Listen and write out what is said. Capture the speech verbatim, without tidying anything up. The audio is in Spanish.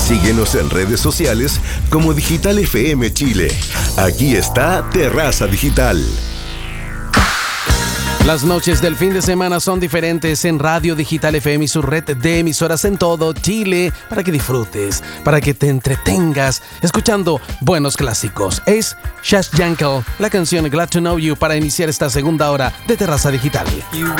Síguenos en redes sociales como Digital F M Chile. Aquí está Terraza Digital. Las noches del fin de semana son diferentes en Radio Digital F M y su red de emisoras en todo Chile para que disfrutes, para que te entretengas escuchando buenos clásicos. Es Shash Yankel, la canción Glad to Know You para iniciar esta segunda hora de Terraza Digital.